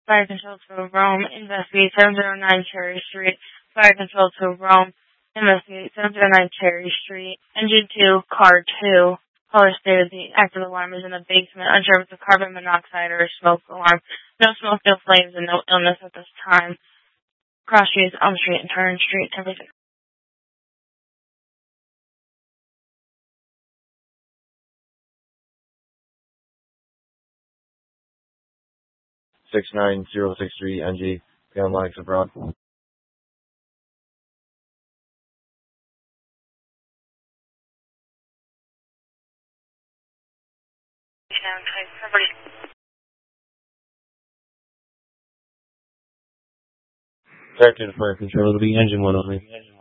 Fire Control to Rome, investigate 709 Cherry Street. Fire Control to Rome, investigate 709 Cherry Street. Engine 2, car 2. Caller stated the active alarm is in the basement, unsure if it's a carbon monoxide or a smoke alarm. No smoke, no flames, and no illness at this time. Cross Street, Elm Street, and Turner Street, everything. NG, Beyond Lights Abroad. Directed Fire Control, it'll be engine 1 only.